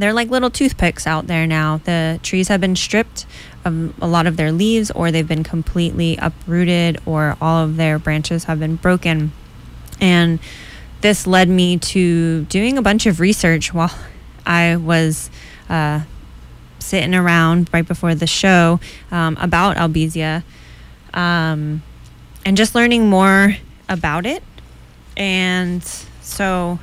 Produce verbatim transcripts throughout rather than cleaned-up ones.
they're like little toothpicks out there now. The trees have been stripped of a lot of their leaves, or they've been completely uprooted, or all of their branches have been broken. And this led me to doing a bunch of research while I was uh, sitting around right before the show um, about Albizia, um, and just learning more about it. And so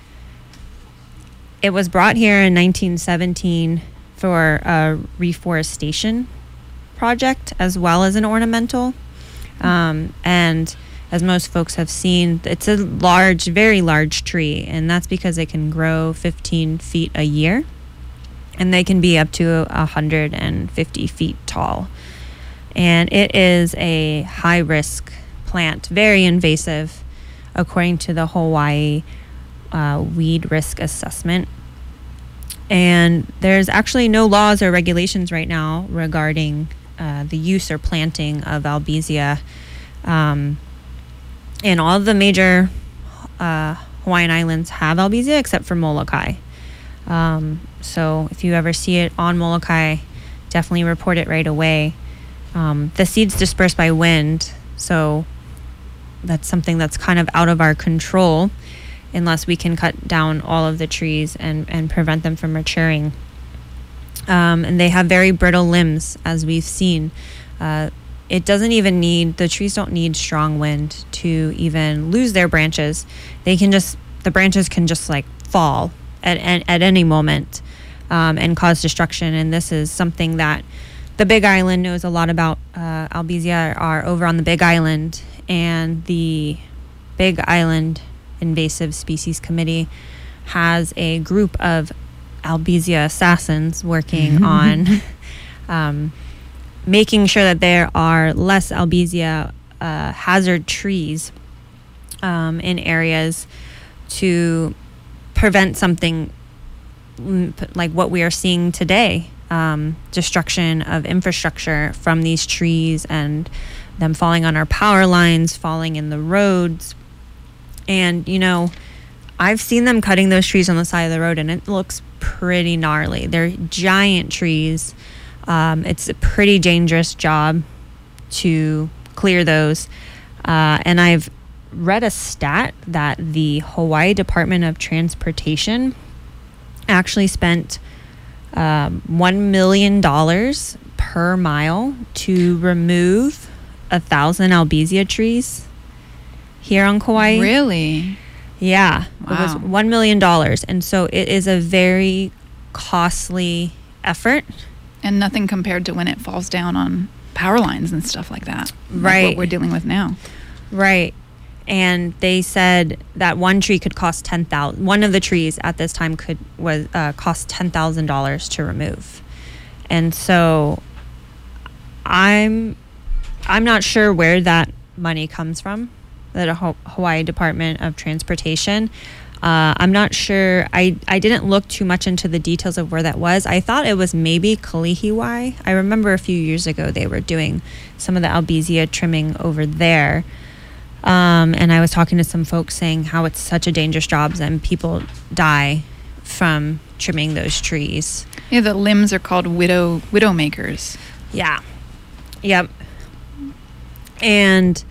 it was brought here in nineteen seventeen for a reforestation project as well as an ornamental. Um, and as most folks have seen, it's a large, very large tree, and that's because it can grow fifteen feet a year, and they can be up to one hundred fifty feet tall. And it is a high-risk plant, very invasive, according to the Hawaii uh, Weed Risk Assessment. And there's actually no laws or regulations right now regarding uh, the use or planting of Albizia. Um, and all of the major uh, Hawaiian islands have Albizia except for Molokai. Um, so if you ever see it on Molokai, definitely report it right away. Um, the seeds disperse by wind, so that's something that's kind of out of our control unless we can cut down all of the trees and, and prevent them from maturing. Um, and they have very brittle limbs, as we've seen. Uh, it doesn't even need, the trees don't need strong wind to even lose their branches. They can just, the branches can just like fall at, at, at any moment um, and cause destruction. And this is something that the Big Island knows a lot about. Uh, Albizia are over on the Big Island, and the Big Island Invasive Species Committee has a group of Albizia assassins working on um, making sure that there are less Albizia uh, hazard trees um, in areas to prevent something like what we are seeing today, um, destruction of infrastructure from these trees and them falling on our power lines, falling in the roads. And, you know, I've seen them cutting those trees on the side of the road, and it looks pretty gnarly. They're giant trees. Um, it's a pretty dangerous job to clear those. Uh, and I've read a stat that the Hawaii Department of Transportation actually spent um, one million dollars per mile to remove a thousand Albizia trees here on Kauai. Really? Yeah. Wow. It was one million dollars. And so it is a very costly effort. And nothing compared to when it falls down on power lines and stuff like that. Right. Like what we're dealing with now. Right. And they said that one tree could cost ten thousand dollars. One of the trees at this time could was uh, cost ten thousand dollars to remove. And so I'm I'm not sure where that money comes from, the Hawaii Department of Transportation. Uh, I'm not sure. I, I didn't look too much into the details of where that was. I thought it was maybe Kalihiwai. I remember a few years ago they were doing some of the Albizia trimming over there. Um, and I was talking to some folks saying how it's such a dangerous job and people die from trimming those trees. Yeah, the limbs are called widow widow makers. Yeah. Yep. And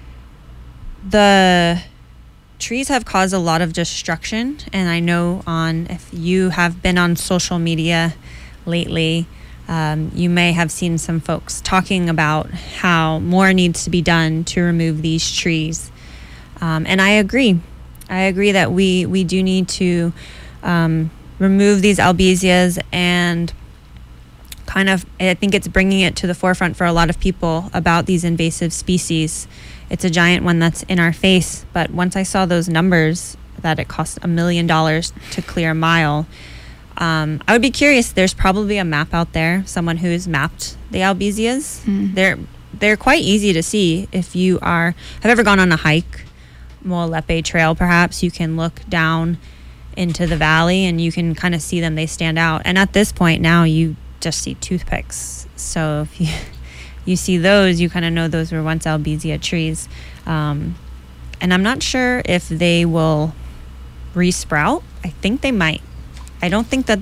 the trees have caused a lot of destruction, and I know on if you have been on social media lately, um, you may have seen some folks talking about how more needs to be done to remove these trees. Um, and I agree. I agree that we, we do need to um, remove these Albizias, and kind of, I think it's bringing it to the forefront for a lot of people about these invasive species. It's a giant one that's in our face, but once I saw those numbers that it costs a million dollars to clear a mile, um, I would be curious. There's probably a map out there, someone who's mapped the Albizias. Mm. They're they're quite easy to see if you are have ever gone on a hike, Mo'alepe Trail perhaps. You can look down into the valley and you can kind of see them. They stand out. And at this point now, you just see toothpicks. So if you you see those, you kind of know those were once Albizia trees. Um, and I'm not sure if they will resprout. I think they might. I don't think that